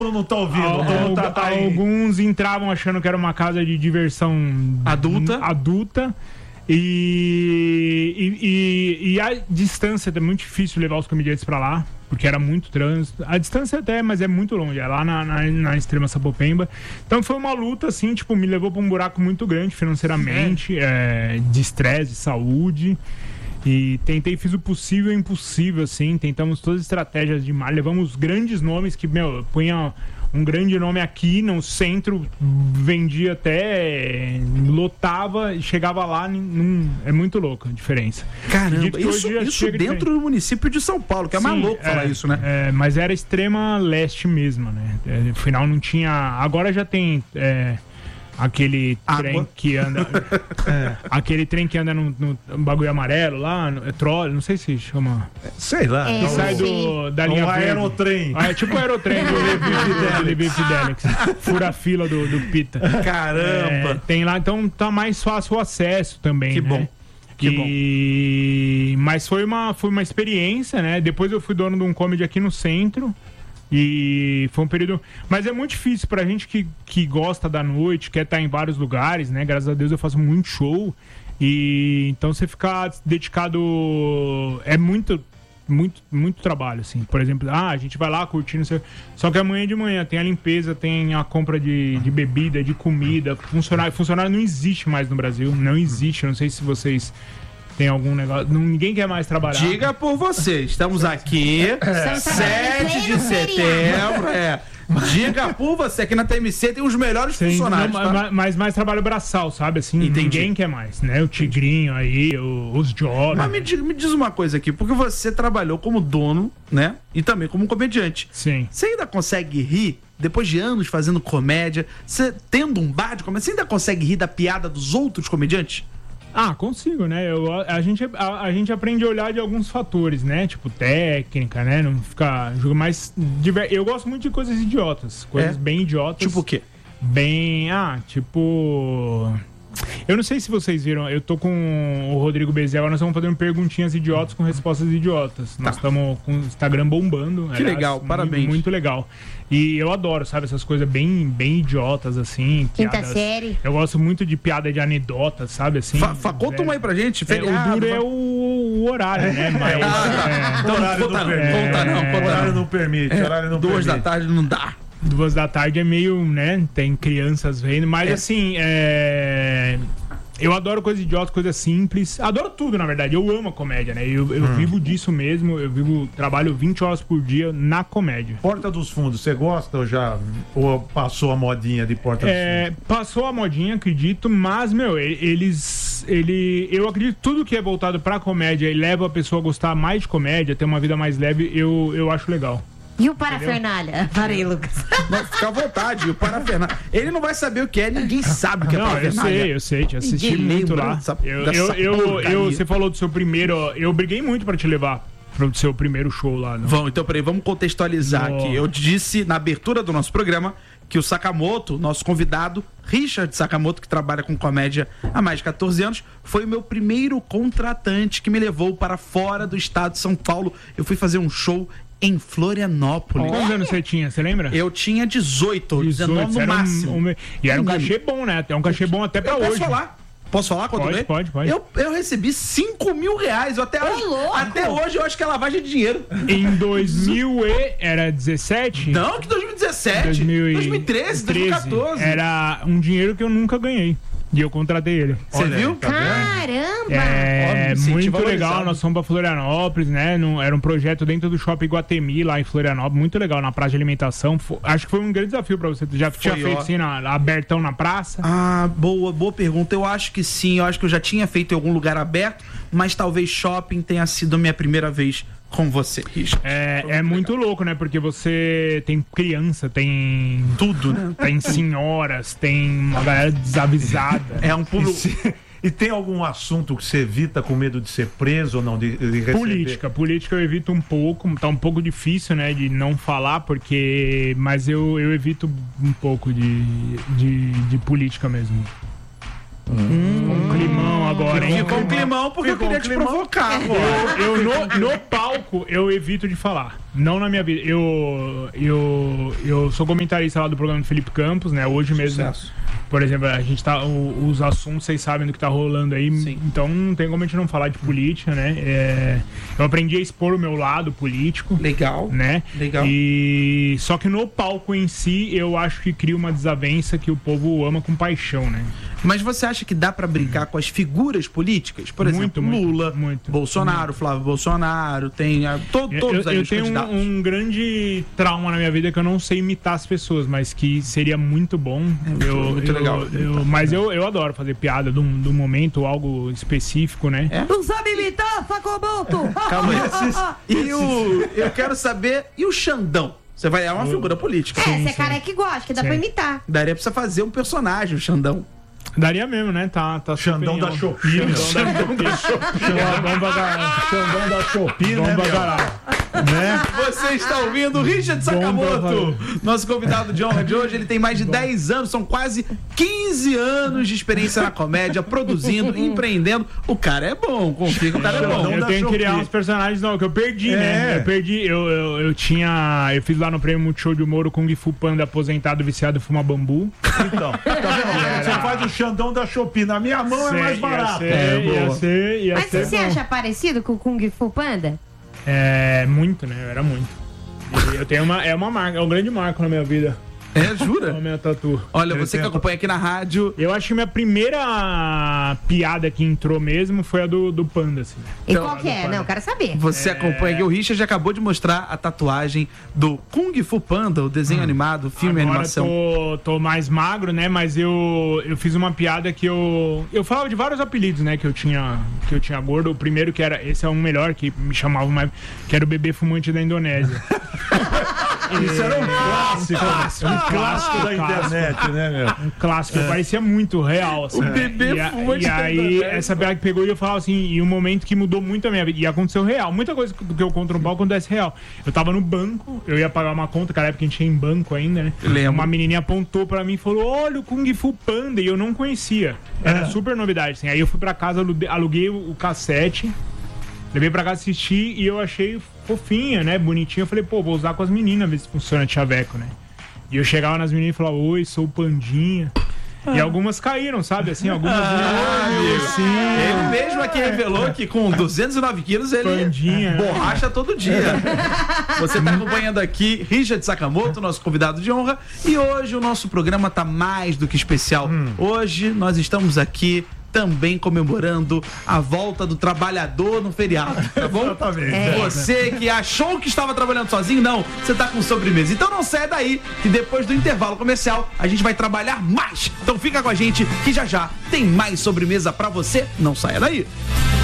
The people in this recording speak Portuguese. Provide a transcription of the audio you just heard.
não tá ouvindo. Alguns entravam achando que era uma casa de diversão adulta. E a distância é muito difícil levar os comediantes pra lá, porque era muito trânsito. A distância até, mas é muito longe, é lá na extrema Sapopemba. Então foi uma luta, assim, tipo, me levou pra um buraco muito grande financeiramente, de estresse, de saúde. E fiz o possível e o impossível, assim. Tentamos todas as estratégias de mar. Levamos grandes nomes que, punha um grande nome aqui no centro, vendia até, lotava e chegava lá. É muito louco a diferença. Caramba, isso dentro do município de São Paulo, que é mais louco falar isso, né? Mas era extrema leste mesmo, né? No final não tinha. Agora já tem. Aquele trem que anda. Aquele trem que anda no bagulho amarelo lá, trolley, não sei se chama. Sei lá. Que sai da linha verde. Aerotrem. É tipo o aerotrem do Levi Fidelix. Fura a fila do Pita. Caramba! Tem lá, então tá mais fácil o acesso também. Que né? bom. Mas foi uma experiência, né? Depois eu fui dono de um comedy aqui no centro. E foi um período... Mas é muito difícil pra gente que gosta da noite, quer estar em vários lugares, né? Graças a Deus eu faço muito show. E então você ficar dedicado... É muito trabalho, assim. Por exemplo, a gente vai lá curtindo... Só que amanhã de manhã tem a limpeza, tem a compra de bebida, de comida. Funcionário não existe mais no Brasil. Não existe. Não sei se vocês... Tem algum negócio... Ninguém quer mais trabalhar. Diga por você. Estamos aqui, 7 de setembro. Diga por você. Aqui na TMC tem os melhores funcionários. Mas mais trabalho braçal, sabe? Assim, ninguém quer mais, né? O Tigrinho aí, os jovens. Mas me diz uma coisa aqui. Porque você trabalhou como dono, né? E também como comediante. Sim. Você ainda consegue rir? Depois de anos fazendo comédia, você tendo um bar de comédia, você ainda consegue rir da piada dos outros comediantes? Consigo, né? A gente aprende a olhar de alguns fatores, né? Tipo técnica, né? Não ficar jogando mais... Eu gosto muito de coisas idiotas. Coisas bem idiotas. Tipo o quê? Tipo... Eu não sei se vocês viram, eu tô com o Rodrigo Bezel, nós estamos fazendo perguntinhas idiotas com respostas idiotas. Nós estamos com o Instagram bombando. Que legal, parabéns. Muito legal. E eu adoro, sabe, essas coisas bem idiotas, assim. Quinta série. Eu gosto muito de piada de anedotas, sabe, assim. Conta uma aí pra gente. O duro é o horário, né? Mas, o horário não permite. 2 da tarde não dá. 2 da tarde é meio, né? Tem crianças vendo, mas assim, eu adoro coisas idiotas, coisas simples. Adoro tudo, na verdade. Eu amo a comédia, né? Eu vivo disso mesmo. Trabalho 20 horas por dia na comédia. Porta dos Fundos, você gosta ou passou a modinha de Porta dos Fundos? Passou a modinha, acredito, mas, eu acredito que tudo que é voltado pra comédia e leva a pessoa a gostar mais de comédia, ter uma vida mais leve, eu acho legal. E o parafernália? Parei, Lucas. Fica à vontade, o parafernália. Ele não vai saber o que é, ninguém sabe o que é parafernália. Eu sei, te assisti muito lá. Você falou do seu primeiro... Eu briguei muito pra te levar pro seu primeiro show lá. Vamos contextualizar aqui. Eu disse na abertura do nosso programa que o Sakamoto, nosso convidado, Richard Sakamoto, que trabalha com comédia há mais de 14 anos, foi o meu primeiro contratante que me levou para fora do estado de São Paulo. Eu fui fazer um show em Florianópolis. Quantos anos você tinha? Você lembra? Eu tinha 19 no máximo. E era um cachê bom, né? É um cachê bom até pra hoje. Posso falar quanto é? Pode. Eu recebi R$5.000. Até hoje eu acho que é lavagem de dinheiro. Em 2000 era 17? Não, que 2017. 2013, 2014. Era um dinheiro que eu nunca ganhei. E eu contratei ele. Você viu? Caramba! Muito legal. Nós fomos pra Florianópolis, né? Era um projeto dentro do Shopping Guatemi, lá em Florianópolis. Muito legal, na praça de alimentação. Acho que foi um grande desafio pra você. Já tinha feito assim, abertão na praça? Boa pergunta. Eu acho que sim. Eu acho que eu já tinha feito em algum lugar aberto, mas talvez shopping tenha sido a minha primeira vez com você, Richard. É muito louco, né? Porque você tem criança, tem tudo, né? Tem senhoras, tem uma galera desavisada. É um público... E tem algum assunto que você evita com medo de ser preso ou não, de receber? Política eu evito um pouco, tá um pouco difícil, né, de não falar, mas eu evito um pouco de política mesmo. Um climão agora, hein? Ficou um climão porque eu queria te provocar, pô. No palco, eu evito de falar. Não na minha vida. Eu sou comentarista lá do programa do Felipe Campos, né? Hoje mesmo. Sucesso. Por exemplo, a gente tá. Os assuntos, vocês sabem do que tá rolando aí. Sim. Então não tem como a gente não falar de política, né? Eu aprendi a expor o meu lado político. Legal. Né? Legal. E só que no palco em si, eu acho que cria uma desavença que o povo ama com paixão, né? Mas você acha que dá pra brincar com as figuras políticas? Por exemplo, Lula, Bolsonaro, Flávio Bolsonaro, tem todos eu os tenho candidatos. um grande trauma na minha vida que eu não sei imitar as pessoas, mas que seria muito bom. Muito legal. Mas eu adoro fazer piada do momento, algo específico, né? Não sabe imitar, Sakamoto? Calma aí. Eu quero saber, e o Xandão? Você vai é uma figura política. Você é cara que gosta, que dá pra imitar. Daria pra você fazer um personagem, o Xandão. Daria mesmo, né? Tá Xandão da Shopee. Xandão da Shopee, né, né? Você está ouvindo o Richard Sakamoto, nosso convidado de honra de hoje. Ele tem mais de 10 anos, são quase 15 anos de experiência na comédia, produzindo, empreendendo. O cara é bom, confia que o cara é bom. Eu tenho que criar uns personagens que eu perdi, né? Eu perdi, eu fiz lá no Prêmio Multishow de Humor o Kung Fu Panda aposentado, viciado em fumar bambu. Então, tá vendo? Você faz o Xandão da Shopee, na minha mão é mais barato. Mas você acha parecido com o Kung Fu Panda? É, muito, né? Era muito. Eu tenho uma marca, é um grande marco na minha vida. É, jura? A minha tatu. Olha, você que acompanha aqui na rádio. Eu acho que minha primeira piada que entrou mesmo foi a do Panda, assim. E qual que é? Não, eu quero saber. Você acompanha aqui, o Richard já acabou de mostrar a tatuagem do Kung Fu Panda, o desenho animado, filme e animação. Tô mais magro, né? Mas eu fiz uma piada que eu falava de vários apelidos, né? Que eu tinha gordo. O primeiro que era, esse é um melhor, que me chamavam mais, que era o bebê fumante da Indonésia. Isso era um clássico da internet, né, meu? Um clássico, parecia muito real, assim. O bebê fumante da Indonésia. E aí, essa piada que pegou e eu falava assim, e um momento que mudou muito a minha vida. E aconteceu real. Muita coisa do que eu conto no palco acontece real. Eu tava no banco, eu ia pagar uma conta, naquela época a gente ia em banco ainda, né? Uma menininha apontou pra mim e falou: olha o Kung Fu Panda, e eu não conhecia. Era super novidade, assim. Aí eu fui pra casa, aluguei o cassete, levei pra casa assistir e eu achei fofinha, né? Bonitinha. Eu falei, pô, vou usar com as meninas, ver se funciona chaveco, né? E eu chegava nas meninas e falava, oi, sou o Pandinha. E algumas caíram, sabe? Assim, algumas. Ele mesmo aqui revelou que com 209 quilos ele borracha todo dia. Você está acompanhando aqui Richard Sakamoto, nosso convidado de honra. E hoje o nosso programa tá mais do que especial. Hoje nós estamos aqui também comemorando a volta do trabalhador no feriado, tá bom? Exatamente. Você que achou que estava trabalhando sozinho, não, você tá com sobremesa. Então não sai daí, que depois do intervalo comercial a gente vai trabalhar mais. Então fica com a gente que já já tem mais sobremesa pra você. Não saia daí.